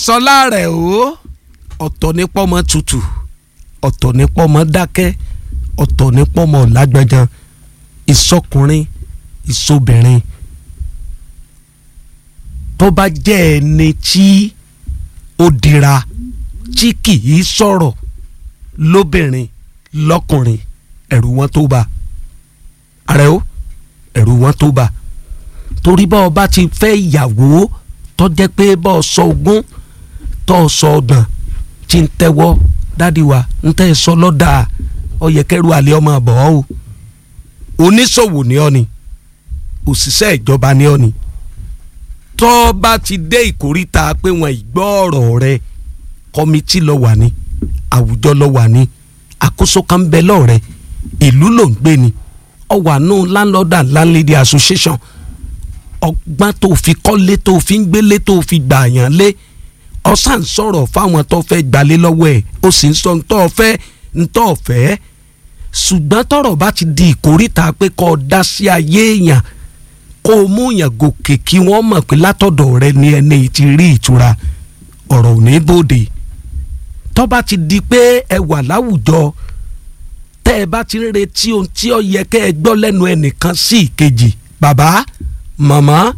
sọlá rẹ̀ o ọ̀tọ̀ ní pọ́mọ tutù ọ̀tọ̀ ní pọ́mọ dákẹ́ ọ̀tọ̀ ní pọ́mọ lágbẹ́jan ìsọkùnrin ìsobìnrin tó bá jẹ́ ẹni tí ó dira tí kì í sọ̀rọ̀ lóbìnrin lọ́kùnrin ẹ̀rù wọn tó bá ààrẹ o ẹ̀rù wọn tó bá torí bá ọba ti fẹ́ ìyàwó tó jẹ́ pé bá ọ sọ ogún tó sọ ọgbọ̀n tí ń tẹ́wọ́ dádì wa ń tẹ́ sọ lọ́dà ọyẹkẹ́rù àlẹ́ ọmọ àbọ̀ o oníṣòwò ni ọ́ ni òṣìṣẹ́ ìjọba ni ọ́ ni tó bá ti dé ìkóríta pé wọn ìgbọ́ ọ̀rọ̀ rẹ kọ́mítì lọ wà ní àwùjọ lọ wà ní àkóso kan bẹ lọ́ọ̀rẹ́ ìlú ló ń gbé ni ọwà nù landlord and landlady association ọgbọ́n tó fi kọ́lé tó fi ń gbélé tó fi gbàyàn lé ọ̀sán sọ̀rọ̀ fáwọn tó fẹ́ gbalé lọ́wọ́ ẹ̀ ó sì ń sọ ntọ́ fẹ́ ntọ́ fẹ́ ṣùgbọ́n tọ́rọ̀ bá ti di ìkóríta pé kó dá sí ayé èèyàn kó o mú yàn gòkè kí wọ́n mọ̀ pé látọ̀dọ̀ rẹ ni ẹni ti rí ìtura ọ̀rọ̀ ò ní bòde tó bá ti di pé ẹ wà láwùjọ tẹ́ ẹ bá ti ń retí ohun tí ó yẹ kẹ́ ẹ gbọ́ lẹ́nu ẹnìkan sí ìkejì bàbá màmá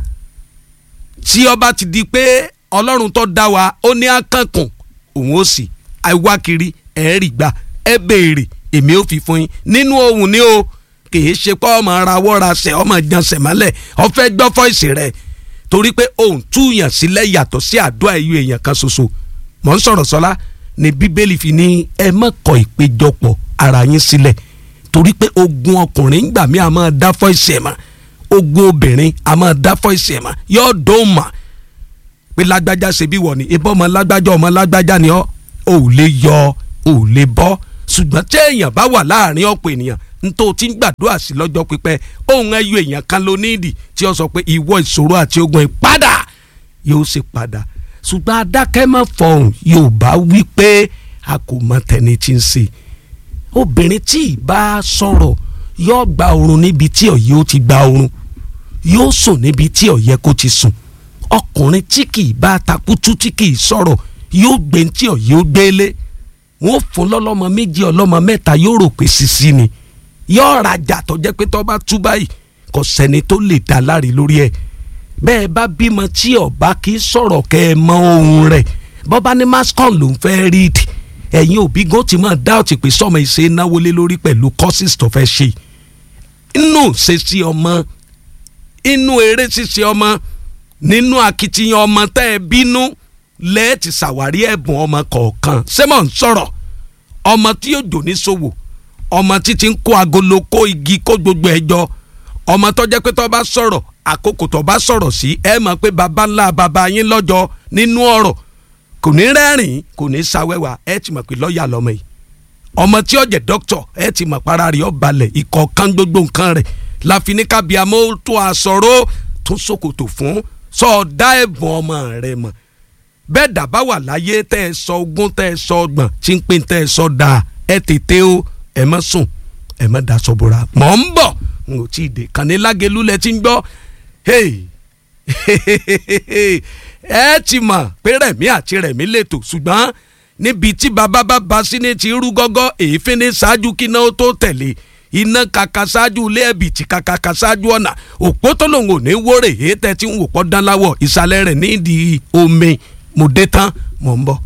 tí ó bá ti di pé ọlọ́run tó dá wa ó ní àkànkùn òun ó sì àìwá kiri ẹ̀ rí gbà ẹ béèrè èmi ò fi fún yín nínú ohun ni o kìí ṣe pé ọmọ ara wọ́ra ṣe ọmọ ìjànsẹ̀ mọ́lẹ̀ ọ̀fẹ́ gbọ́ fọ́ìsì rẹ̀ torí pé òun túyàn sílẹ̀ yàtọ̀ sí àdúrà ẹ̀yọ èèyàn kan ṣoṣo mọ̀ ń sọ̀rọ̀ sọ́lá ni bíbélì fi ní ẹ má kọ ìpéjọpọ̀ ara yín sílẹ̀ torí pé ogun ọkùnrin ń gbà mí a máa dá fọ́ìsì ẹ̀ mọ́ ogun obìnrin a máa dá fọ́ìsì ẹ̀ mọ́ yóò dóun mà pé lágbájá ṣe bí wọ̀ ni ibà ọmọ lágbájá ni ọ́ ò lè yọ ò lè bọ́ ṣùgbọ́n tí èèyàn bá wà láàrin ọ̀pọ̀ ènìyàn ntò tí ń gbàdúrà sí lọ́jọ́ pípẹ́ òun ẹyọ èèyàn kan ló nídìí tí ó sọ pé ìwọ ìṣòro àti ogun ìpadà yóò ṣe padà ṣùgbọ́n adákẹ́ má fọhùn yóò bá wí pé a kò mọ tẹni tí ń ṣe obìnrin tí ì bá sọ̀rọ̀ yóò gba oorun níbi tí ó yẹ ó ti gba oorun yóò sùn níbi tí ó yẹ kó ti sùn ọkùnrin tí kì í bá takútú tí kì í sọ̀rọ̀ yóò gbé tí ó yẹ ó gbélé wọn fún lọ́lọ́mọ méjì ọlọ́mọ mẹ́ta yóò rò pé sisi ni yóò rajà tó jẹ́ pé tó bá tú báyìí kò sẹ́ni tó lè dá láre lórí ẹ̀ bẹ́ẹ̀ bá bímọ tí ọba kì í sọ̀rọ̀ kẹ́ ẹ mọ ohun rẹ̀ bọ́bá ní mascon ló ń fẹ́ rí ìdí ẹ̀yin òbí gan ti máa dá ọ̀tí pé sọ́mọ ìṣe náwó lé lórí pẹ̀lú courses tó fẹ́ ṣe inú ṣíṣe ọmọ inú eré ṣíṣe ọmọ nínú akitiyan ọmọ tẹ́ ẹ bínú lẹ́ẹ̀tì ṣàwárí ẹ̀bùn ọmọ kọ̀ọ̀kan ṣé mò ń sọ̀rọ̀ ọmọ tí yóò jò ní ṣòwò ọmọ títí ń kó agolo kó igi kó gbogbo ẹ̀ jọ ọmọ tó jẹ́ pé tó bá sọ̀rọ̀ àkókò tó bá sọ̀rọ̀ sí ẹ mọ̀ pé baba ńlá baba yín lọ́jọ́ nínú ọ̀rọ̀ kò ní rẹ́rìn kò ní ṣàwẹ́wà ẹ ti mọ̀ pé lọ́ọ̀yà lọ́mọ yìí ọmọ tí ó jẹ́ dókítọ̀ ẹ ti mọ̀ para rẹ̀ ó balẹ̀ ìkọ̀ọ̀kan gbogbo nǹkan rẹ̀ láfi ní kábíyàmó tó àsọ̀rọ̀ tó ṣòkòtò fún sọ̀ọ́dá ẹ̀bùn ọmọ rẹ̀ mọ̀ bẹ́ẹ̀ dàbá wà láyé tẹ́ ẹ sọ ogún tẹ́ ẹ sọ ọgbọ̀n tí ń pín tẹ́ ẹ sọ dáa ẹ tètè o ẹ má sùn ẹ má daṣọ bora mọ̀ ń bọ̀ n ò tí ì dé kàní lágẹ̀lú lẹ ti ń gbọ́ ẹ ti mọ̀ pé rẹ̀mí àti rẹ̀mí lètò ṣùgbọ́n níbi tí bàbá bá ba sí ní ti rú gọ́gọ́ èéfín ní ṣáájú kí náà ó tó tẹ̀lé iná kàkà ṣáájú ilé ẹ̀bì tí kàkà ṣáájú ọ̀nà òpó tó lòun ò ní wórè èyí tẹ́ ti ń wò pọ́ dán láwọ̀ ìsàlẹ̀ rẹ̀ nídìí omi mo dé tán mò ń bọ̀.